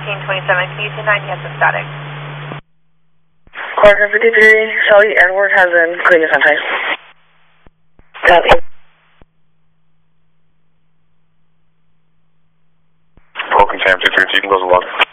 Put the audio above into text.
1327, can you see 9 hands of static? Clark 53, Charlie Edward has been clean the sunshine. Copy. Broken Sam 53, you can close the log.